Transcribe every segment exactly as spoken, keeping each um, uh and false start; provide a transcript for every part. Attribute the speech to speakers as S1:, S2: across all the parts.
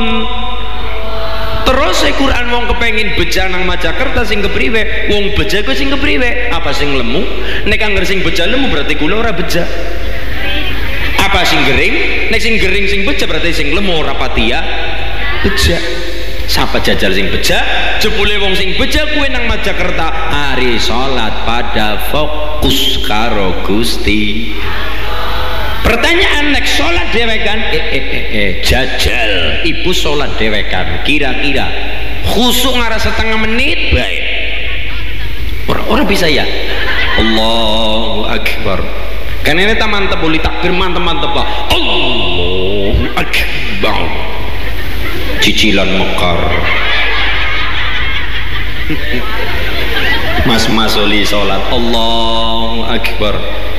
S1: Terus e Quran wong kepengin beja nang Majakerta sing kepriwe? Wong beja ku sing kepriwe? Apa sing lemu? Nek angger sing beja lemu berarti kula ora beja. Apa sing gering? Nek sing gering sing beja berarti sing lemu ora patia beja. Sapa jajal sing beja? Jebule wong sing beja kuwi nang Majakerta hari salat pada fokus karo Gusti. Pertanyaan nek sholat dewekan eh, eh, eh, eh, jajal ibu sholat dewekan kira-kira khusuk ngarah setengah menit baik orang bisa ya Allahu Akbar kan ini taman tebuli takbir mantep-mantep Pak Allahu Akbar cicilan mekar mas-mas oli sholat Allahu Akbar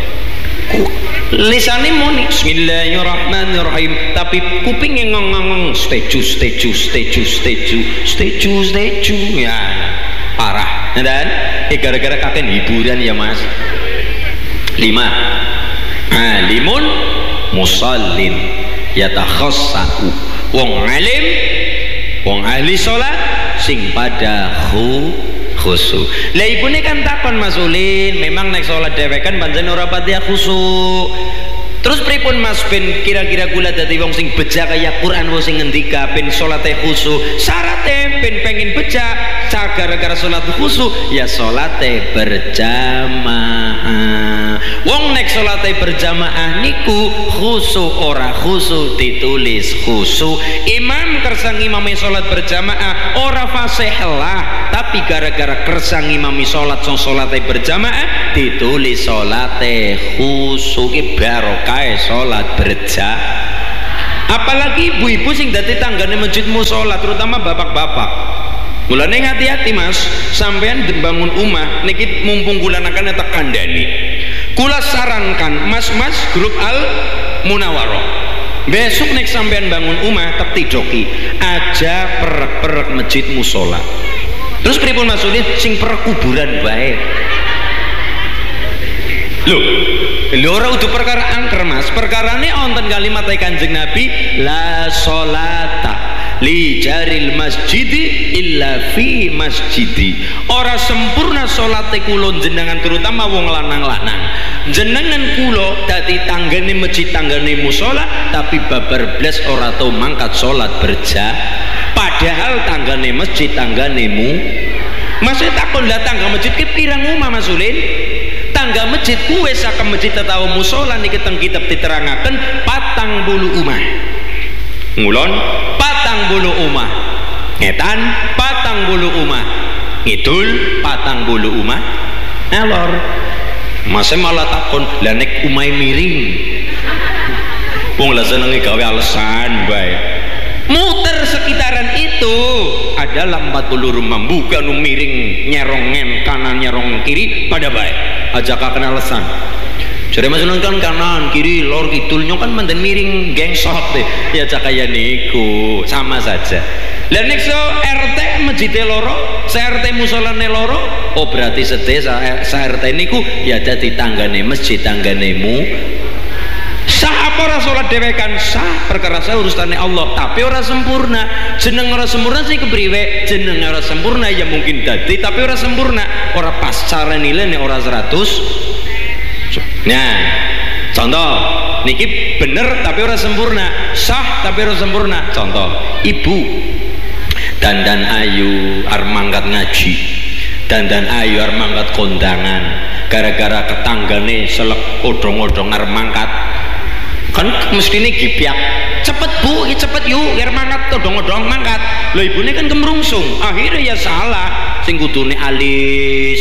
S1: lisane muni bismillahirrahmanirrahim tapi kupingnya ngong-ngong steju steju steju steju steju steju ya parah dan eh gara-gara kakek hiburan ya mas. Lima alimun musallin yatakhassau wong alim wong ahli sholat sing pada khu khusyuk. Lah ibune kan takon Mas Ulin, memang nek salat dhewekan pancen ora pati khusyuk. Terus pripun Mas ben kira-kira kula dadi wong sing beja kaya Quran wong sing ngendika ben salate khusyuk. Syarate ben pengin beja gara-gara salat khusyuk ya salate berjamaah. Wong nek salate berjamaah niku khusyuk ora khusyuk ditulis khusyuk. Imam kersang imame salat berjamaah ora fasih lah, tapi gara-gara kersang imami salat sing salate berjamaah ditulis salate khusyuk. Barokah salat berjamaah. Apalagi ibu-ibu sing dadi tanggane masjid mushola, terutama bapak-bapak. Mulane hati-hati Mas, sampean dembangun omah niki mumpung kula nakane tak kandhani. Kula sarankan Mas-mas grup Al Munawarah. Besok nek sampean bangun omah tak tidoki aja perek-perek masjid mushola. Terus pripun maksudnya sing perek kuburan bae. Loh, lho ora udah perkara angker Mas. Perkarane wonten kalimat Kanjeng Nabi la sholata li jaril masjidi illa fi masjidi. Ora sempurna salate kula jenengan terutama wong lanang-lanang. Jenengan kula dadi tanggane masjid tanggane mushola tapi babar blas ora tau mangkat salat berja. Padahal tanggane masjid tangganemu. Mas takon lah tangga masjid ki pirang omah Mas Ulin? Tangga masjid kuwe saka masjid tetawa mushola niki teng kitab diterangaken patang bulu omah. Ngulon patang bulu omah, ngetan patang bulu omah, ngidul patang bulu omah, ngalor. Masih malah takon lah nek umai miring. Wong lah senenge gawe alasan bae. Muter sekitaran itu adalah empat puluh rumah, bukan miring nyerongen kanan nyerong kiri pada baik aja kakek alasan. Jadi maksudnya kan kanan kiri lor kidulnya kan mantan miring gengsot deh ya cakaya niku sama saja. Dan nek so R T masjid loro, se R T musolane loro, oh berarti sedesa se R T niku ya dadi tanggane masjid tangganemu. Sah apa ora salat dhewekan sah perkara sah urusane Allah tapi ora sempurna. Jeneng ora sempurna sih kepriwe? Jeneng ora sempurna ya mungkin dadi tapi ora sempurna. Ora pas cara nilainya ora seratus. Nah, contoh niki bener tapi ora sempurna, sah tapi ora sempurna. Contoh, ibu dandan ayu arep mangkat ngaji. Dandan ayu arep mangkat kondangan. Gara-gara ketanggane selek odong-odong arep mangkat. Kan mesti ini gipiak cepet bu, cepet yuk biar mangkat todong-odong mangkat lo ibunya kan kemerungsung akhirnya ya salah sing kudune alis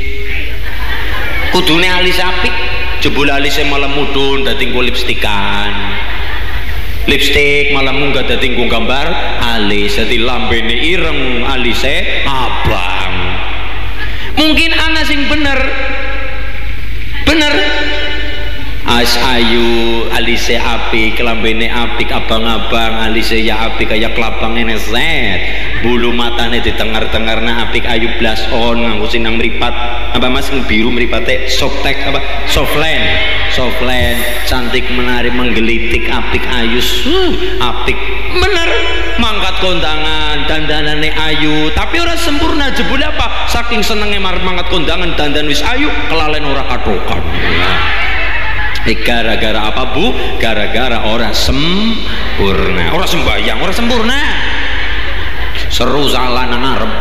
S1: kudune alis apik jebul alisnya malah mudun dadi nggo lipstikan lipstik malah munggah dadi nggo gambar alis dadi lambene ireng alisnya abang mungkin ana sing bener bener As ayu alise apik, kelambene apik, abang-abang alise ya apik kaya kelabangene set. Bulu matane ditengar-tengarna apik ayu blas on nganggo sinang mripat. Apa Mas biru mripate softtek apa? Softland. Softland cantik menari menggelitik apik ayu. Uh, apik bener mangkat kondangan dandanane ayu tapi ora sempurna jebule apa? Saking senenge marep mangkat kondangan dandan wis ayu kelalen ora katokan. Gara-gara apa Bu? Gara-gara ora sempurna, ora sembayang, ora sempurna. Seru salah nang ngarep.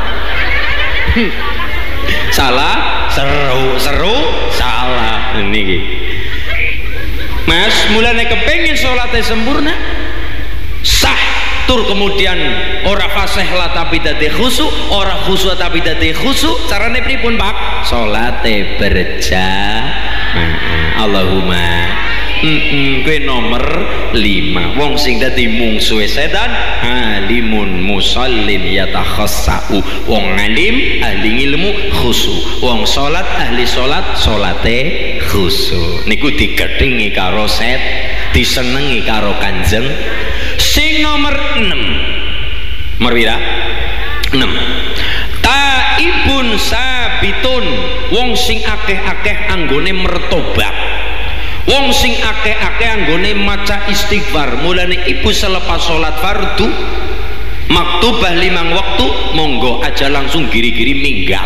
S1: Salah, seru, seru, salah. Niki. Mas, mulane kepengin salate sempurna, sah tur kemudian ora fasih lah tapi dadi khusyuk, ora khusyuk tapi dadi khusyuk. Carane pripun, Pak? Salate berjamaah. Allahumma mm -mm, nomor lima wong sing dadi mungsuhe setan alimun musallin yatakhassau wong alim ahli ilmu khusyuk wong salat ahli salat salate khusyuk niku digethingi karo set disenengi karo Kanjeng. Sing nomor enam nomor pira? enam taibun sabitun wong sing akeh-akeh anggone mertobat, wong sing akeh-akeh anggone maca istighfar. Mulane ibu selepas sholat fardu maktubah limang waktu monggo aja langsung giri-giri minggat,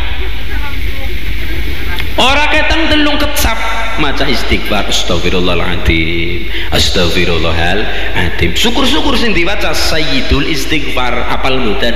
S1: ora ketang telung kecap maca istighfar. Astagfirullahaladzim, astagfirullahaladzim. Syukur-syukur sing diwaca sayyidul istighfar apal mudan.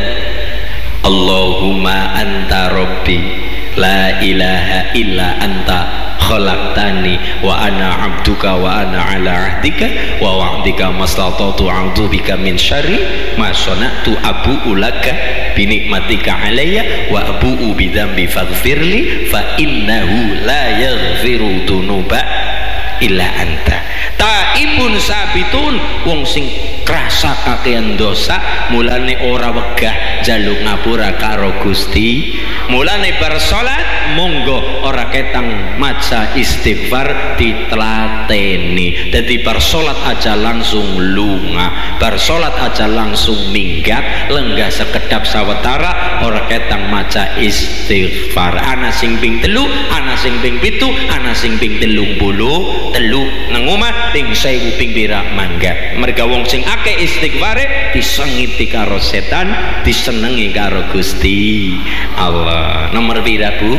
S1: Allahumma anta rabbi la ilaha illa anta khalaqtani wa ana abduka wa ana ala ahdika wa wa'dika mastata'tu a'udzu bika min syarri ma sana'tu abu'u laka bi nikmatika alayya wa abu'u bi dzambi faghfirli fa innahu la yaghfiru dzunuba illa anta. Taibun sabitun wong sing krasa kakean dosa mulane ora wegah jaluk ngapura karo Gusti. Mulane bar salat monggo ora ketang maca istighfar ditlateni. Dadi bar salat aja langsung lunga, bar salat aja langsung minggat, lenggah sekedap sawetara ora ketang maca istighfar. Ana sing ping telu, ana sing ping pitu, ana sing ping telung puluh telu nang omah ping sewu ping pira manggat. Merga wong sing akeh istighfare disengiti karo setan, disenengi karo Gusti Allah. Nomor pira Bu?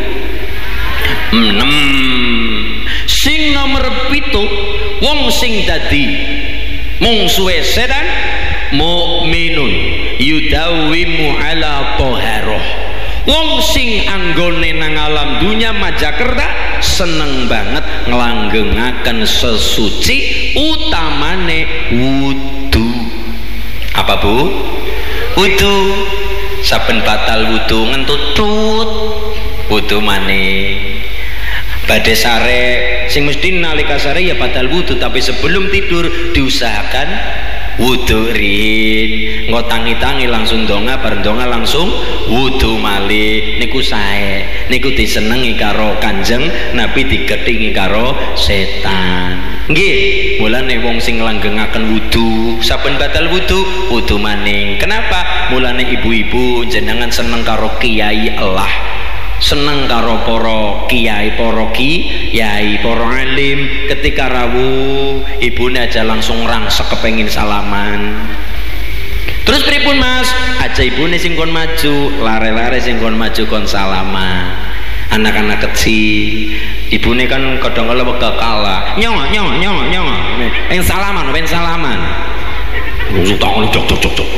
S1: enam. Sing nomor pitu wong sing dadi mungsuhe setan mukminun yudawimu ala toharoh. Wong sing anggone nang alam dunya Majakerta seneng banget nglanggengaken sesuci utamane wudu. Apa Bu? Wudu. Saben batal wudu ngentut wudu maning. Badhe sare sing mesti nalika sare ya batal wudu, tapi sebelum tidur diusahakan wudu rin. Engko tangi-tangi langsung donga, bar donga langsung wudu malih. Niku sae. Niku disenengi karo Kanjeng Nabi, digethingi karo setan. Nggih, mulane wong sing langgengaken wudu, saben batal wudu, wudu maning. Kenapa? Mulane ibu-ibu jenengan seneng karo kiai Allah, seneng karo para kiai, para kiai, para alim. Ketika rawuh, ibune aja langsung rangsek kepengin salaman. Terus pripun Mas? Aja ibune sing kon maju, lare-lare sing kon maju kon salaman. Anak-anak kecil ibune kan kadang-kala wegah kalah nyong nyong nyong nyong yang salaman ben salaman langsung tangan cok cok cok.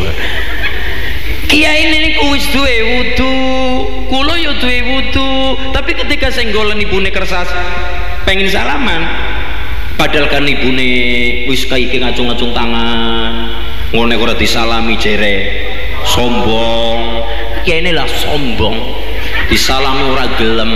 S1: Kiai ini wis duwe wudu, kula yo duwe wudu, tapi ketika senggolan ibune kersas pengen salaman, padahal kan ibune wis kaiki ngacung-ngacung tangan ngene ora disalami jere sombong. Kiai ini lah sombong, disalami ora gelem.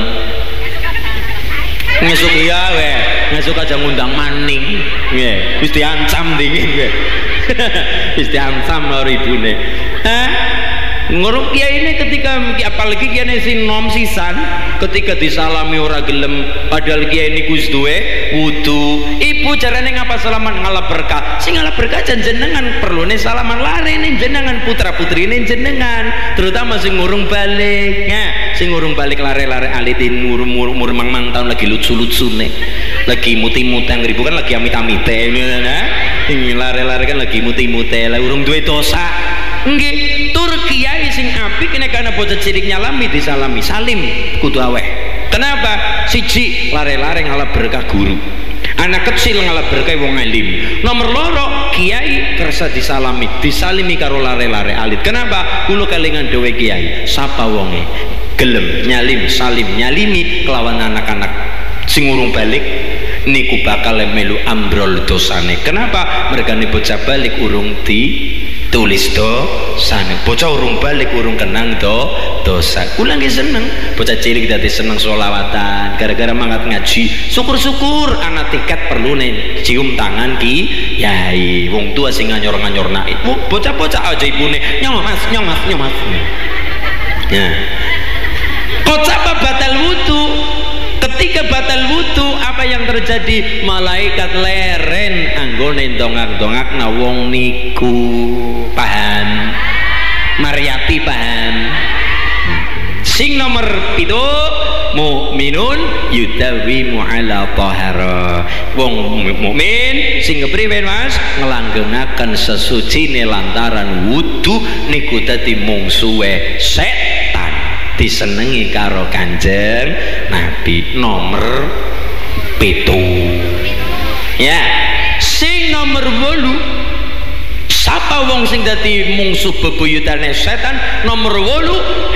S1: Ngesuk iya we, ngesuk aja ngundang maning nggih, wis diancam dingin nggih. Wis diancam karo ibune. Hah? ngurung kiai ini ketika apalagi kiai ini sing nom sisan ketika disalami ora gelem padahal kiai ini kus duwe wudu ibu jarane ngapa salaman ngalah berkah sing ngalah berkah jenengan perlune salaman lari ini jenengan putra putri ini jenengan terutama sing ngurung balik ya sing ngurung balik lare-lare alitin ngurung ngurung mang mang tahun lagi lucu-lucu nih lagi muti-muti yang ribu kan lagi amit-amite ini lare-lare kan lagi muti-muti lah urung duwe dosa nggih tur kiai sing apik nek ana bocah cilik nyalami disalami salim kudu aweh kenapa siji lare-lare ngalah berkah guru anak kecil ngalah berkah wong alim nomor loro kiai kersa disalami disalimi karo lare-lare alit kenapa kula kelingan dhewe kiai sapa wonge gelem nyalim salim nyalimi kelawan anak-anak sing urung balik niku bakal melu ambrol dosane kenapa mergane bocah balik urung di tulis dosane bocah urung balik urung kenang do dosa kula nggih seneng bocah cilik dadi seneng sholawatan gara-gara mangkat ngaji syukur-syukur anak tiket perlu nih cium tangan ki yai wong tua sing nganyor-nganyor naik bocah-bocah aja ibune nyong mas nyong mas nyong mas ya kocak batal wudu ketika batal wudu apa yang terjadi malaikat leren anggone dongak-dongak na wong niku paham Mariati paham sing nomor pitu mukminun yudawimu ala tahara wong mukmin sing kepriwe Mas ngelanggengaken sesucine lantaran wudu niku dadi mungsuhe setan disenengi karo Kanjeng Nabi nomor pitu ya sing nomor wolu sapa wong sing dadi mungsuh bebuyutane setan nomor wolu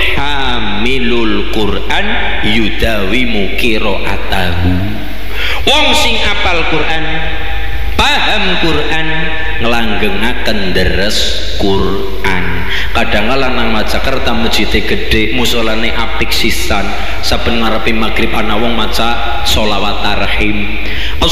S1: hamilul Quran yudawimu qiraatahu wong sing apal Quran paham Quran ngelanggengaken deres Quran kadang-kala nang Majakerta masjidnya gede musolane apik sisan saben ngarepe magrib ana wong maca sholawat tarhim